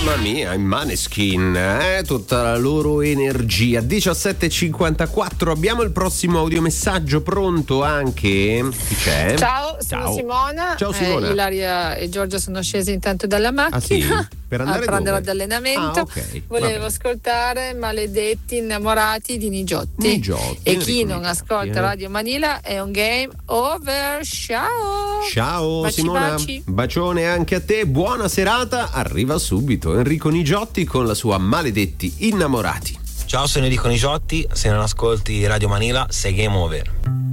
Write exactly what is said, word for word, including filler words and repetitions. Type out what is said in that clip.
Mamma mia, i Maneskin, eh? Tutta la loro energia. diciassette e cinquantaquattro, abbiamo il prossimo audiomessaggio pronto anche. Chi c'è? Ciao, sono Ciao. Simona. Ciao Simona. Eh, Ilaria e Giorgia sono scesi intanto dalla macchina. Ah, sì? Per andare a prendere dove? l'allenamento. Ah, ok. Volevo Vabbè. ascoltare Maledetti Innamorati di Nigiotti. Nigiotti, E chi Enrico non Nigiotti, ascolta eh. Radio Manila è un game over. Ciao. Ciao Baci, Simona, baci. bacione anche a te, buona serata. Arriva subito Enrico Nigiotti con la sua Maledetti Innamorati. Ciao, sono Enrico Nigiotti, se non ascolti Radio Manila sei game over.